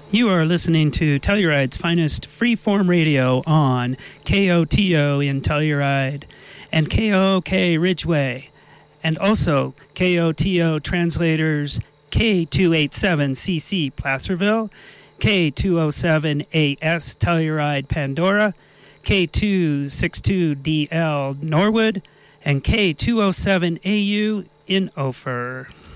You are listening to Telluride's finest freeform radio on KOTO in Telluride and KOK Ridgeway, and also KOTO translators K287CC Placerville, K207AS Telluride Pandora, K262DL Norwood, and K207AU in Ophir.